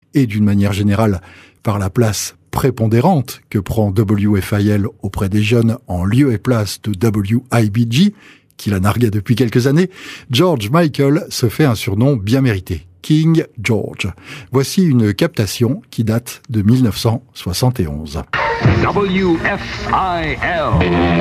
et d'une manière générale par la place prépondérante que prend WFIL auprès des jeunes en lieu et place de WIBG, qui la narguait depuis quelques années, George Michael se fait un surnom bien mérité, King George. Voici une captation qui date de 1971. WFIL